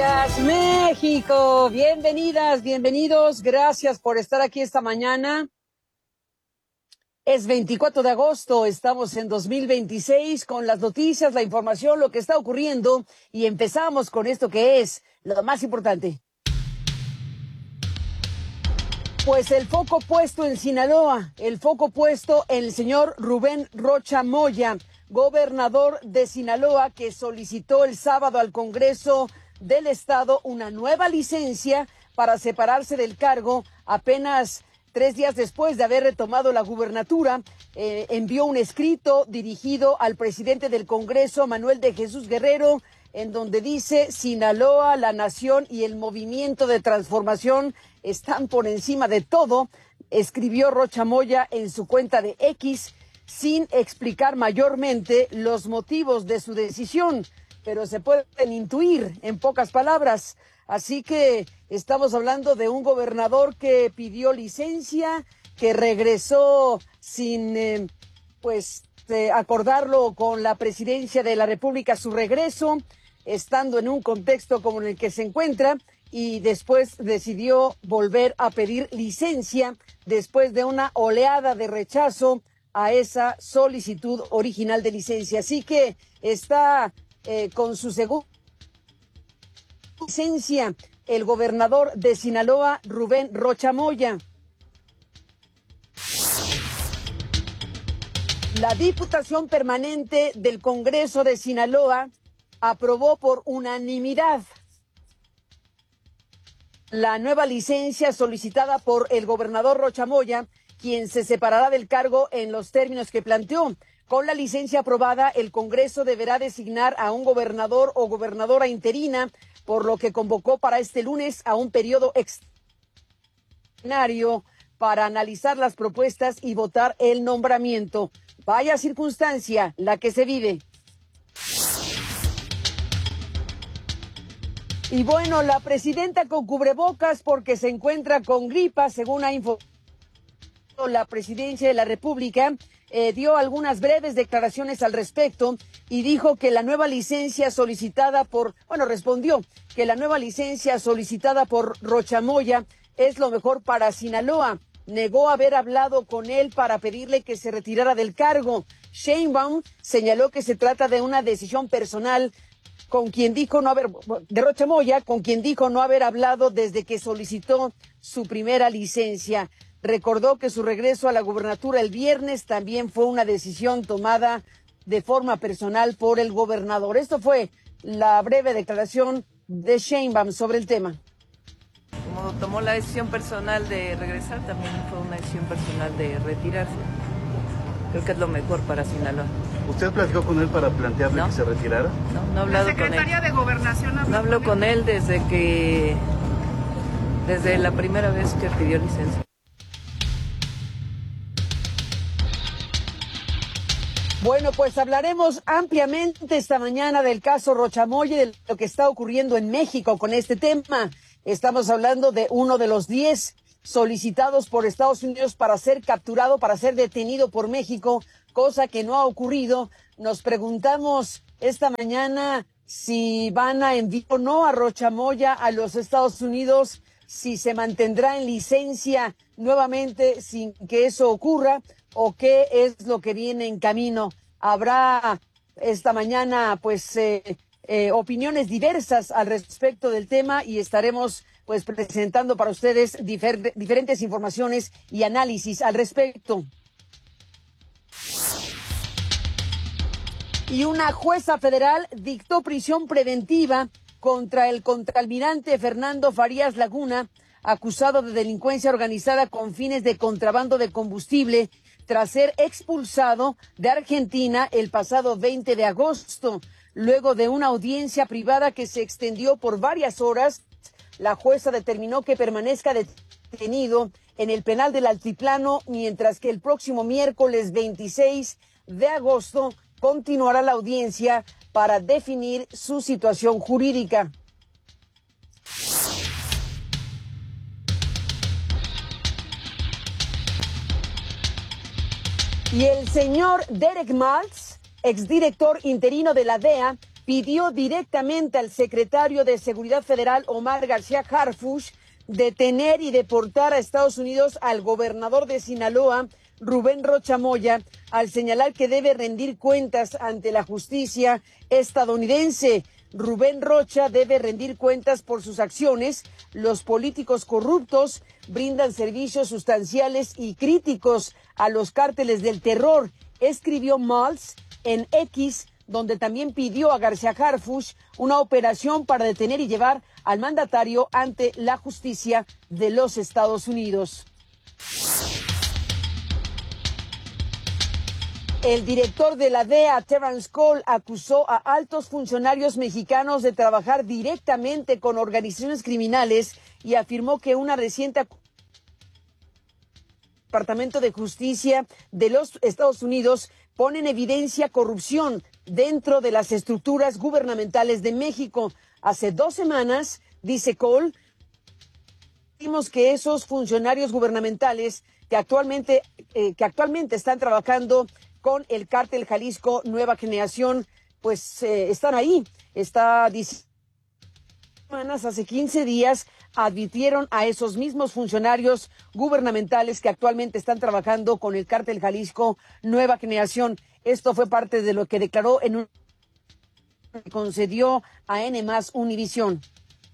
México, bienvenidas, bienvenidos, gracias por estar aquí esta mañana. Es 24 de agosto, estamos en 2026 con las noticias, la información, lo que está ocurriendo y empezamos con esto que es lo más importante. Pues el foco puesto en Sinaloa, el foco puesto en el señor Rubén Rocha Moya, gobernador de Sinaloa, que solicitó el sábado al Congreso del Estado una nueva licencia para separarse del cargo apenas 3 días después de haber retomado la gubernatura. Envió un escrito dirigido al presidente del Congreso, Manuel de Jesús Guerrero, en donde dice: Sinaloa, la nación y el movimiento de transformación están por encima de todo, escribió Rocha Moya en su cuenta de X, sin explicar mayormente los motivos de su decisión, pero se pueden intuir en pocas palabras. Así que estamos hablando de un gobernador que pidió licencia, que regresó sin acordarlo con la presidencia de la República, su regreso, estando en un contexto como en el que se encuentra, y después decidió volver a pedir licencia después de una oleada de rechazo a esa solicitud original de licencia. Así que está con su segunda licencia el gobernador de Sinaloa, Rubén Rocha Moya. La Diputación Permanente del Congreso de Sinaloa aprobó por unanimidad la nueva licencia solicitada por el gobernador Rocha Moya, quien se separará del cargo en los términos que planteó. Con la licencia aprobada, el Congreso deberá designar a un gobernador o gobernadora interina, por lo que convocó para este lunes a un periodo extraordinario para analizar las propuestas y votar el nombramiento. Vaya circunstancia la que se vive. Y bueno, la presidenta con cubrebocas porque se encuentra con gripa, según ha informado la presidencia de la República, dio algunas breves declaraciones al respecto y dijo que la nueva licencia respondió que la nueva licencia solicitada por Rocha Moya es lo mejor para Sinaloa. Negó haber hablado con él para pedirle que se retirara del cargo. Sheinbaum señaló que se trata de una decisión personal de Rocha Moya, con quien dijo no haber hablado desde que solicitó su primera licencia. Recordó que su regreso a la gubernatura el viernes también fue una decisión tomada de forma personal por el gobernador. Esto fue la breve declaración de Sheinbaum sobre el tema. Como tomó la decisión personal de regresar, también fue una decisión personal de retirarse. Creo que es lo mejor para Sinaloa. ¿Usted platicó con él para plantearle que se retirara? No he hablado con él. ¿La secretaria de Gobernación habló? No hablo con él desde la primera vez que pidió licencia. Bueno, pues hablaremos ampliamente esta mañana del caso Rocha Moya y de lo que está ocurriendo en México con este tema. Estamos hablando de uno de los 10 solicitados por Estados Unidos para ser capturado, para ser detenido por México, cosa que no ha ocurrido. Nos preguntamos esta mañana si van a enviar o no a Rocha Moya a los Estados Unidos, si se mantendrá en licencia nuevamente sin que eso ocurra, o qué es lo que viene en camino. Habrá esta mañana opiniones diversas al respecto del tema y estaremos presentando para ustedes diferentes informaciones y análisis al respecto. Y una jueza federal dictó prisión preventiva contra el contraalmirante Fernando Farías Laguna, acusado de delincuencia organizada con fines de contrabando de combustible, tras ser expulsado de Argentina el pasado 20 de agosto. Luego de una audiencia privada que se extendió por varias horas, la jueza determinó que permanezca detenido en el penal del Altiplano, mientras que el próximo miércoles 26 de agosto continuará la audiencia para definir su situación jurídica. Y el señor Derek Maltz, exdirector interino de la DEA, pidió directamente al secretario de Seguridad Federal, Omar García Harfuch, detener y deportar a Estados Unidos al gobernador de Sinaloa, Rubén Rocha Moya, al señalar que debe rendir cuentas ante la justicia estadounidense. Rubén Rocha debe rendir cuentas por sus acciones. Los políticos corruptos brindan servicios sustanciales y críticos a los cárteles del terror, escribió Maltz en X, donde también pidió a García Harfuch una operación para detener y llevar al mandatario ante la justicia de los Estados Unidos. El director de la DEA, Terrence Cole, acusó a altos funcionarios mexicanos de trabajar directamente con organizaciones criminales y afirmó que una reciente Departamento de Justicia de los Estados Unidos pone en evidencia corrupción dentro de las estructuras gubernamentales de México. Hace 2 semanas, dice Cole, vimos que esos funcionarios gubernamentales que actualmente están trabajando con el cártel Jalisco Nueva Generación, pues están ahí. Hace 15 días advirtieron a esos mismos funcionarios gubernamentales que actualmente están trabajando con el cártel Jalisco Nueva Generación. Esto fue parte de lo que declaró en un que concedió a N+ Univisión.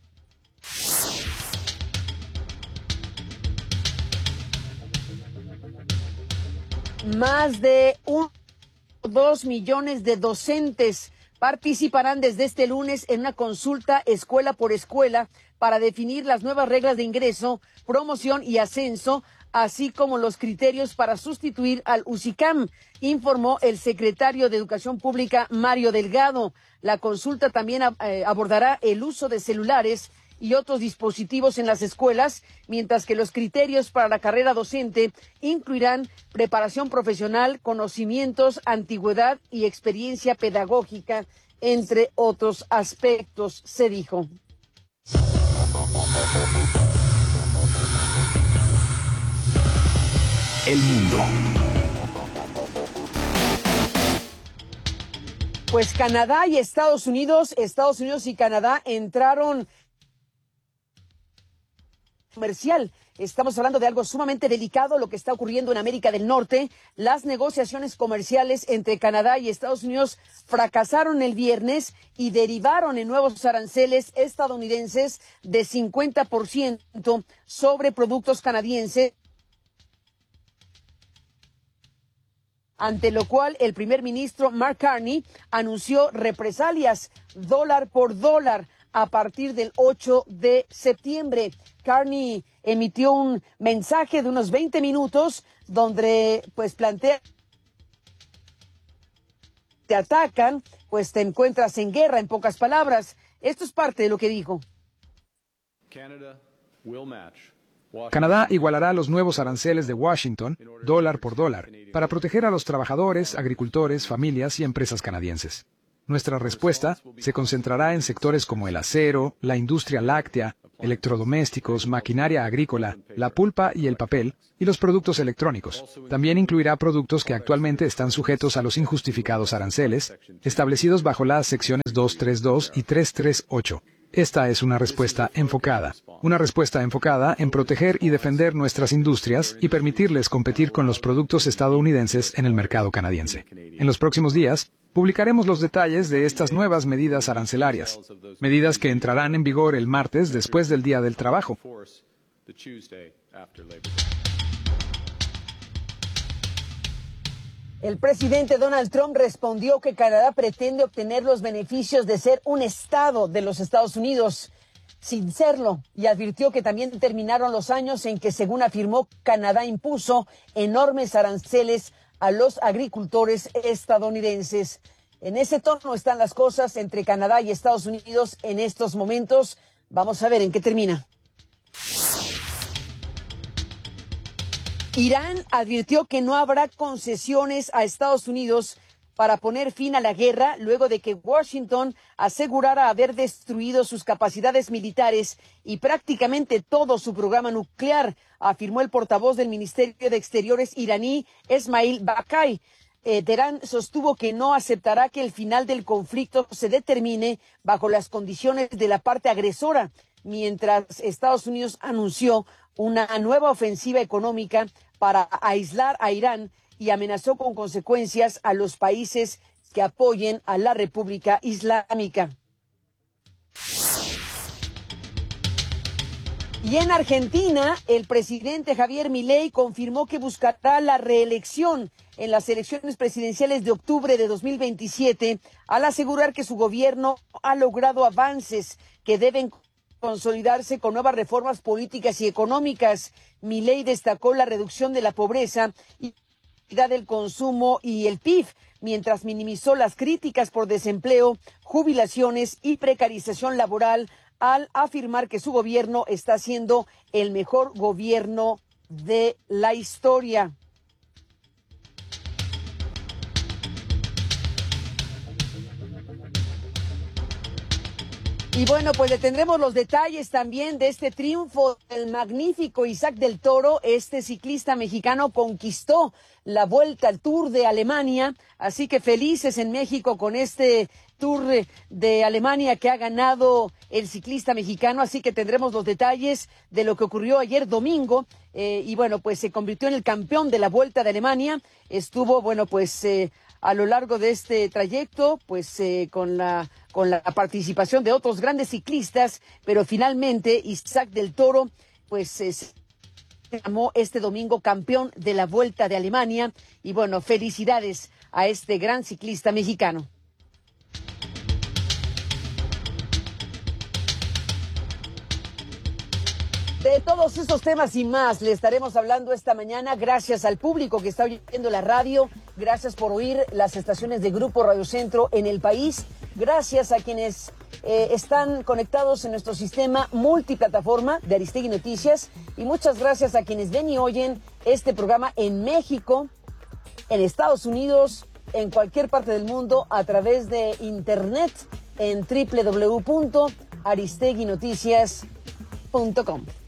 Más de 2 millones de docentes participarán desde este lunes en una consulta escuela por escuela para definir las nuevas reglas de ingreso, promoción y ascenso, así como los criterios para sustituir al UCICAM, informó el secretario de Educación Pública, Mario Delgado. La consulta también abordará el uso de celulares y otros dispositivos en las escuelas, mientras que los criterios para la carrera docente incluirán preparación profesional, conocimientos, antigüedad y experiencia pedagógica, entre otros aspectos, se dijo. El mundo. Pues Canadá y Estados Unidos y Canadá entraron comercial. Estamos hablando de algo sumamente delicado, lo que está ocurriendo en América del Norte. Las negociaciones comerciales entre Canadá y Estados Unidos fracasaron el viernes y derivaron en nuevos aranceles estadounidenses de 50% sobre productos canadienses, ante lo cual el primer ministro Mark Carney anunció represalias dólar por dólar a partir del 8 de septiembre. Carney emitió un mensaje de unos 20 minutos donde pues plantea: te atacan, pues te encuentras en guerra, en pocas palabras. Esto es parte de lo que dijo. Canadá igualará los nuevos aranceles de Washington, dólar por dólar, para proteger a los trabajadores, agricultores, familias y empresas canadienses. Nuestra respuesta se concentrará en sectores como el acero, la industria láctea, electrodomésticos, maquinaria agrícola, la pulpa y el papel, y los productos electrónicos. También incluirá productos que actualmente están sujetos a los injustificados aranceles, establecidos bajo las secciones 232 y 338. Esta es una respuesta enfocada en proteger y defender nuestras industrias y permitirles competir con los productos estadounidenses en el mercado canadiense. En los próximos días, publicaremos los detalles de estas nuevas medidas arancelarias, medidas que entrarán en vigor el martes después del Día del Trabajo. El presidente Donald Trump respondió que Canadá pretende obtener los beneficios de ser un estado de los Estados Unidos sin serlo, y advirtió que también terminaron los años en que, según afirmó, Canadá impuso enormes aranceles a los agricultores estadounidenses. En ese tono están las cosas entre Canadá y Estados Unidos en estos momentos. Vamos a ver en qué termina. Irán advirtió que no habrá concesiones a Estados Unidos para poner fin a la guerra, luego de que Washington asegurara haber destruido sus capacidades militares y prácticamente todo su programa nuclear, afirmó el portavoz del Ministerio de Exteriores iraní, Esmail Bakai. Teherán sostuvo que no aceptará que el final del conflicto se determine bajo las condiciones de la parte agresora, mientras Estados Unidos anunció una nueva ofensiva económica para aislar a Irán y amenazó con consecuencias a los países que apoyen a la República Islámica. Y en Argentina, el presidente Javier Milei confirmó que buscará la reelección en las elecciones presidenciales de octubre de 2027, al asegurar que su gobierno ha logrado avances que deben consolidarse con nuevas reformas políticas y económicas. Milei destacó la reducción de la pobreza y del consumo y el PIB, mientras minimizó las críticas por desempleo, jubilaciones y precarización laboral, al afirmar que su gobierno está siendo el mejor gobierno de la historia. Y bueno, pues le tendremos los detalles también de este triunfo del magnífico Isaac del Toro. Este ciclista mexicano conquistó la Vuelta al Tour de Alemania, así que felices en México con este Tour de Alemania que ha ganado el ciclista mexicano, así que tendremos los detalles de lo que ocurrió ayer domingo. Y bueno, pues se convirtió en el campeón de la Vuelta de Alemania. Estuvo, bueno, pues a lo largo de este trayecto, pues con la participación de otros grandes ciclistas, pero finalmente Isaac del Toro, pues se llamó este domingo campeón de la Vuelta de Alemania. Y bueno, felicidades a este gran ciclista mexicano. De todos estos temas y más le estaremos hablando esta mañana. Gracias al público que está oyendo la radio. Gracias por oír las estaciones de Grupo Radio Centro en el país. Gracias a quienes están conectados en nuestro sistema multiplataforma de Aristegui Noticias. Y muchas gracias a quienes ven y oyen este programa en México, en Estados Unidos, en cualquier parte del mundo a través de internet en www.aristeguinoticias.com.